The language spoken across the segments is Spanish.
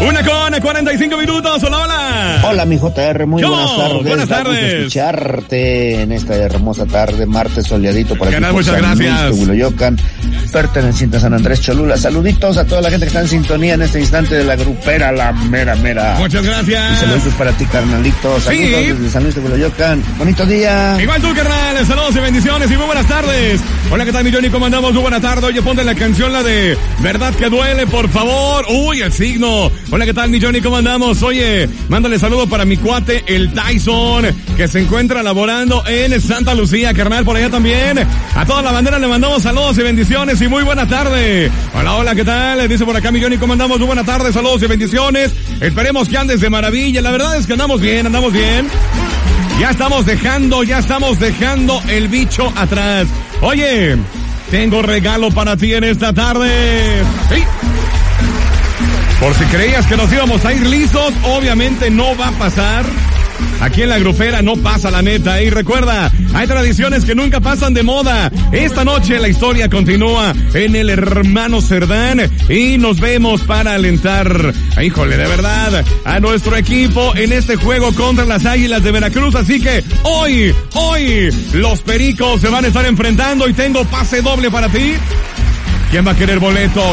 1:45. Hola, hola. Hola, mi JR, muy buenas tardes. Buenas tardes. Escucharte en esta hermosa tarde, martes soleadito por aquí. Canal, muchas gracias. Huiloyocan, perteneciente a San Andrés Cholula. Saluditos a toda la gente que está en sintonía en este instante de la grupera, la mera mera. Muchas gracias. Y saludos para ti, carnalito. Saludos desde San Luis de Huiloyocan. Bonito día. Igual tú, carnal. Saludos y bendiciones y muy buenas tardes. Hola, ¿qué tal, mi Johnny? ¿Cómo andamos? Muy buena tarde. Oye, ponte la canción, la de Verdad que Duele, por favor. Uy, el signo. Hola, ¿qué tal, mi Johnny? ¿Cómo andamos? Oye, mándale saludo para mi cuate, el Tyson, que se encuentra laborando en Santa Lucía, carnal, por allá también. A toda la bandera le mandamos saludos y bendiciones y muy buena tarde. Hola, hola, ¿qué tal? Dice por acá mi Johnny, ¿cómo andamos? Muy buena tarde, saludos y bendiciones. Esperemos que andes de maravilla. La verdad es que andamos bien, andamos bien. Ya estamos dejando el bicho atrás. Oye, tengo regalo para ti en esta tarde. Sí. Por si creías que nos íbamos a ir lisos, obviamente no va a pasar. Aquí en la grupera no pasa, la neta. Y recuerda, hay tradiciones que nunca pasan de moda. Esta noche la historia continúa en el Hermano Cerdán y nos vemos para alentar, híjole, de verdad, a nuestro equipo en este juego contra las Águilas de Veracruz. Así que hoy, los Pericos se van a estar enfrentando y tengo pase doble para ti. ¿Quién va a querer boleto?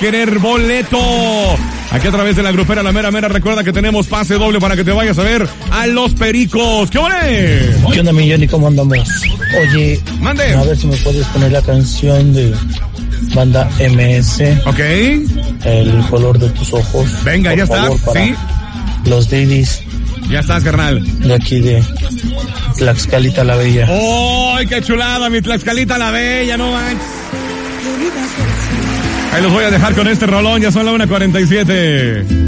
Aquí a través de la grupera La Mera Mera, recuerda que tenemos pase doble para que te vayas a ver a los Pericos. ¿Qué ole? ¿Qué onda, mi Johnny? ¿Cómo andamos? Oye, mande. A ver si me puedes poner la canción de Banda MS. Ok. El color de tus ojos. Venga, ya está. Sí. Los Didis. Ya estás, carnal. De aquí de Tlaxcalita la Bella. ¡Ay, qué chulada, mi Tlaxcalita la Bella! No manches. Ahí los voy a dejar con este rolón, ya son las 1:47.